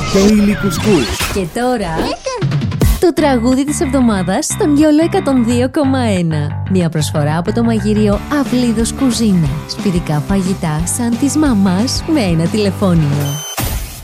Daily Couscous. Και τώρα το τραγούδι της εβδομάδας στον Γιόλο 102,1. Μια προσφορά από το μαγειρίο Αυλίδος Κουζίνα. Σπιτικά φαγητά σαν της μαμάς με ένα τηλεφώνημα.